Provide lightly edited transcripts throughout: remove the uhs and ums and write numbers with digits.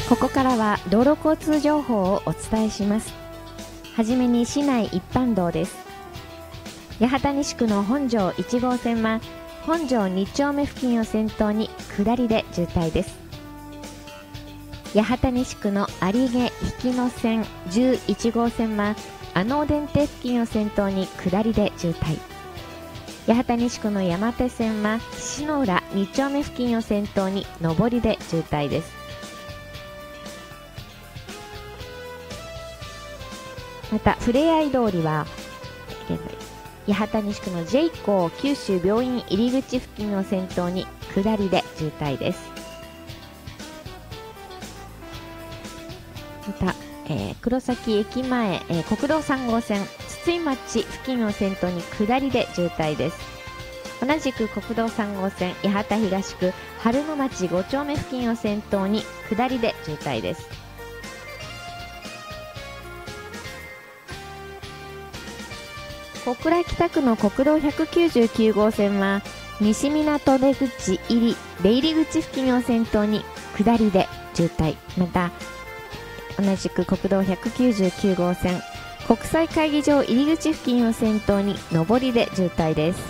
ここからは道路交通情報をお伝えします。はじめに市内一般道です。八幡西区の本庄1号線は本庄2丁目付近を先頭に下りで渋滞です。八幡西区の有毛引野線11号線は阿能電停付近を先頭に下りで渋滞。八幡西区の山手線は篠浦2丁目付近を先頭に上りで渋滞です。またふれあい通りは現在八幡西区の J 港九州病院入り口付近を先頭に下りで渋滞です。また、黒崎駅前、国道3号線筒井町付近を先頭に下りで渋滞です。同じく国道3号線八幡東区春野町5丁目付近を先頭に下りで渋滞です。小倉北区の国道199号線は西港出口出入り口付近を先頭に下りで渋滞。また同じく国道199号線国際会議場入り口付近を先頭に上りで渋滞です。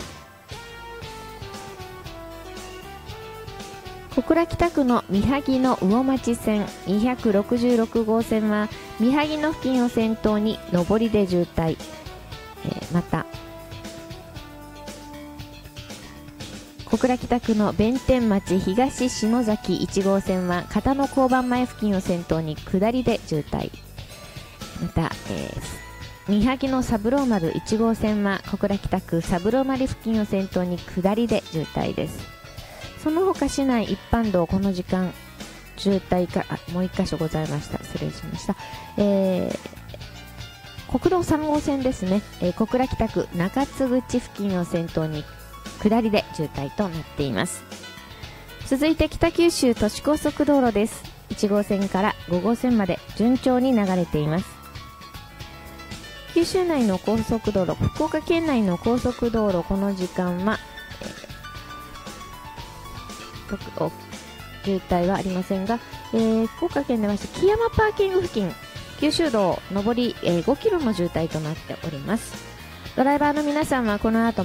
小倉北区の三萩の魚町線266号線は三萩の付近を先頭に上りで渋滞。また小倉北区の弁天町東篠崎1号線は片野交番前付近を先頭に下りで渋滞。また、三萩の三郎丸1号線は小倉北区三郎丸付近を先頭に下りで渋滞です。その他市内一般道この時間渋滞がもう1箇所ございました。失礼しました。国道3号線ですね、小倉北区中津口付近を先頭に下りで渋滞となっています。続いて北九州都市高速道路です。1号線から5号線まで順調に流れています。九州内の高速道路、福岡県内の高速道路この時間は、渋滞はありませんが、福岡県では木山パーキング付近九州道上り、5キロの渋滞となっております。ドライバーの皆さんはこの後